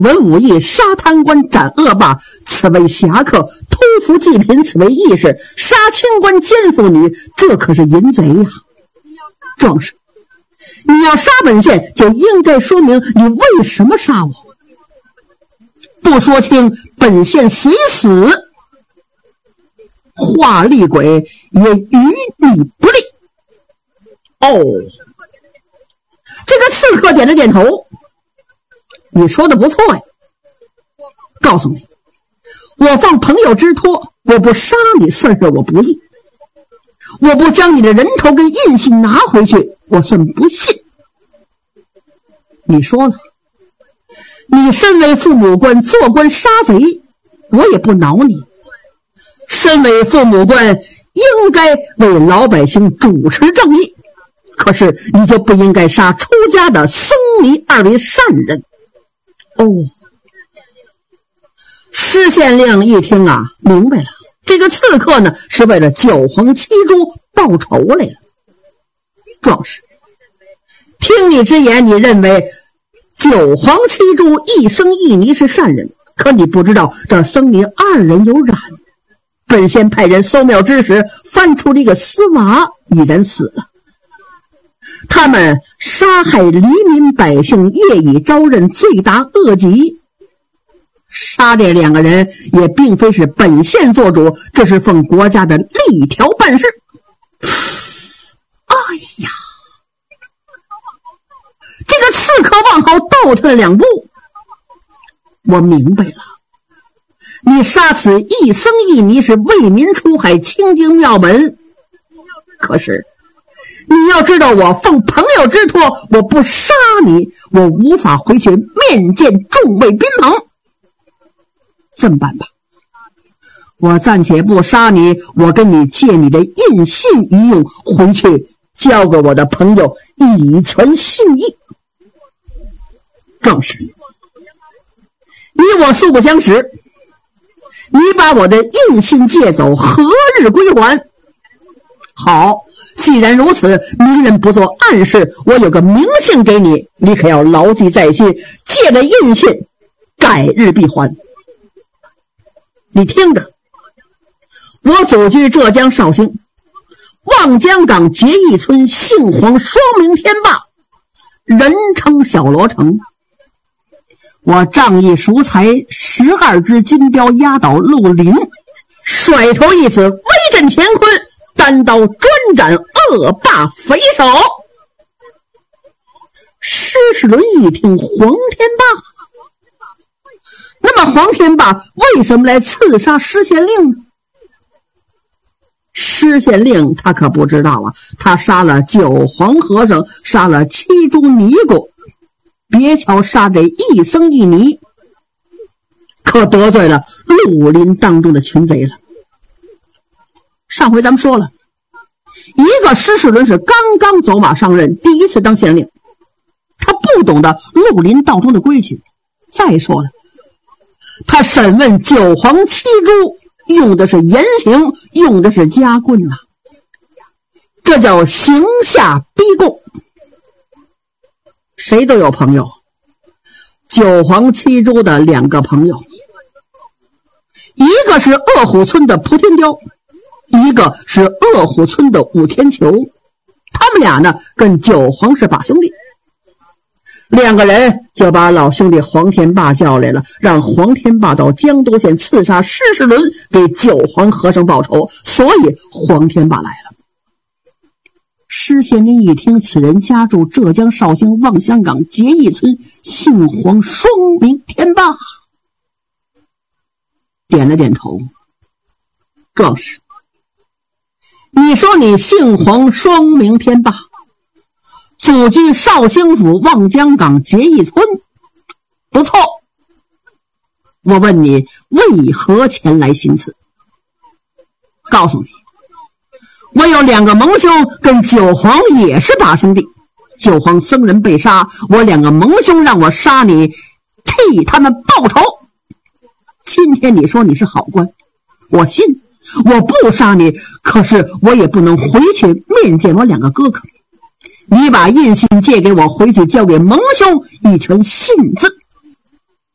文武艺，杀贪官，斩恶霸，此为侠客；偷服祭品，此为义士；杀清官，奸妇女，这可是淫贼呀！壮士，你要杀本县，就应该说明你为什么杀我。不说清，本县虽死，画厉鬼也与你不利。哦，这个刺客点了点头。你说的不错呀，告诉你，我奉朋友之托，我不杀你算是我不义，我不将你的人头跟印信拿回去，我算不信。你说了，你身为父母官，做官杀贼，我也不恼你。身为父母官，应该为老百姓主持正义，可是你就不应该杀出家的僧尼二位善人。哦，施县令一听啊，明白了，这个刺客呢是为了九黄七珠报仇来了。壮士，听你之言，你认为九黄七珠一僧一尼是善人，可你不知道这僧尼二人有染。本县派人搜庙之时，翻出了一个丝娃，已然死了。他们杀害黎民百姓，业已招认，罪达恶极。杀这两个人也并非是本县做主，这是奉国家的例条办事。哎呀，这个刺客往后倒退了两步。我明白了，你杀此一僧一尼是为民出海，清净庙门。可是你要知道，我奉朋友之托，我不杀你，我无法回去面见众位宾朋。这么办吧，我暂且不杀你，我跟你借你的印信一用，回去交给我的朋友，以传信义。壮士，你我素不相识，你把我的印信借走，何日归还？好，既然如此，明人不做暗事，我有个明信给你，你可要牢记在心，借了印信，改日必还。你听着，我祖居浙江绍兴望江港结义村，姓黄，双名天霸，人称小罗城。我仗义赎财，12只金镖压倒陆林，甩头一子威震乾坤，单刀专斩恶霸匪首。施世伦一听，黄天霸，那么黄天霸为什么来刺杀施县令呢？施县令他可不知道啊，他杀了九黄和尚，杀了7株尼姑，别瞧杀这一僧一尼，可得罪了绿林当中的群贼了。上回咱们说了，一个施世伦是刚刚走马上任，第一次当县令，他不懂得绿林道中的规矩。再说了，他审问九黄7株用的是严刑，用的是夹棍呐，这叫刑下逼供。谁都有朋友，九黄7株的2个朋友，一个是鄂虎村的蒲天雕，一个是鄂虎村的武天球，他们俩呢跟九黄是把兄弟。2个人就把老兄弟黄天霸叫来了，让黄天霸到江都县刺杀施世伦，给九黄和尚报仇，所以黄天霸来了。施县令一听，此人家住浙江绍兴望香港结义村，姓黄，双名天霸，点了点头。壮士，你说你姓黄，双名天霸，祖居绍兴府望江港结义村，不错。我问你，为何前来行刺？告诉你，我有2个盟兄，跟九黄也是把兄弟。九黄僧人被杀，我2个盟兄让我杀你，替他们报仇。今天你说你是好官，我信，我不杀你，可是我也不能回去面见我2个哥哥。你把印信借给我，回去交给盟兄，一传信字。